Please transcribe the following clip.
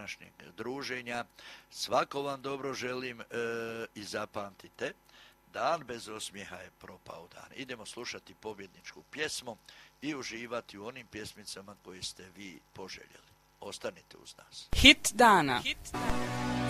današnjeg druženja. Svako vam dobro želim i zapamtite, dan bez osmijeha je propao dan. Idemo slušati pobjedničku pjesmu i uživati u onim pjesmicama koje ste vi poželjeli. Ostanite uz nas. Hit dana.